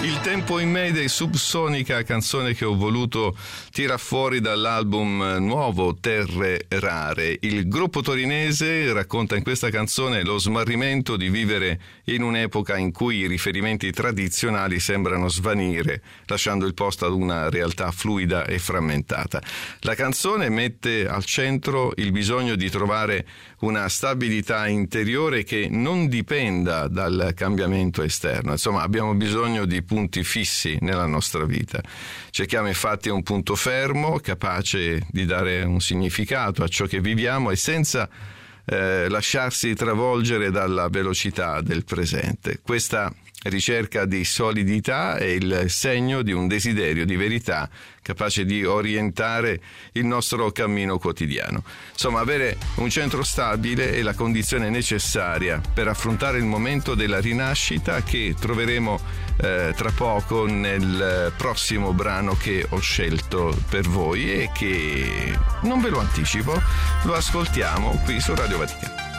Il tempo in me dei Subsonica, canzone che ho voluto tirar fuori dall'album nuovo Terre Rare. Il gruppo torinese racconta in questa canzone lo smarrimento di vivere in un'epoca in cui i riferimenti tradizionali sembrano svanire, lasciando il posto ad una realtà fluida e frammentata. La canzone mette al centro il bisogno di trovare una stabilità interiore che non dipenda dal cambiamento esterno. Insomma, abbiamo bisogno di punti fissi nella nostra vita. Cerchiamo infatti un punto fermo, capace di dare un significato a ciò che viviamo e senza lasciarsi travolgere dalla velocità del presente. Questa ricerca di solidità è il segno di un desiderio di verità capace di orientare il nostro cammino quotidiano. Insomma, avere un centro stabile è la condizione necessaria per affrontare il momento della rinascita che troveremo tra poco nel prossimo brano che ho scelto per voi e che non ve lo anticipo, lo ascoltiamo qui su Radio Vaticana.